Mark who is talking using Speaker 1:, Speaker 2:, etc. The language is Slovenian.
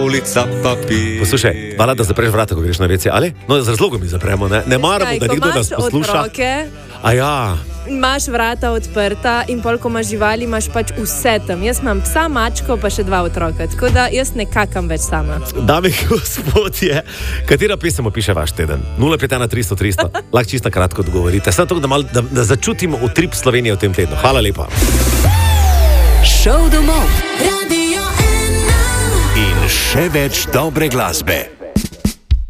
Speaker 1: Ulica papir.
Speaker 2: Poslušaj, hvala, da zapreš vrata, ko greš na WC, ali? No, z razlogom mi zapremo, ne maramo, da nekdo nas posluša.
Speaker 3: Otroke,
Speaker 2: A ja,
Speaker 3: imaš vrata odprta in pol, ko imaš živali, imaš pač vse tam. Jaz imam psa, mačko, pa še 2 otroka, tako da jaz ne kakam več sama.
Speaker 2: dame in gospodje, katera pesem opiše vaš teden? 051 300 300, lahko čisto kratko odgovorite. Samo to, da začutimo utrip Slovenije v tem tednu. Hvala lepa.
Speaker 4: Šov domov. Radio 1.
Speaker 5: In še več dobre glasbe.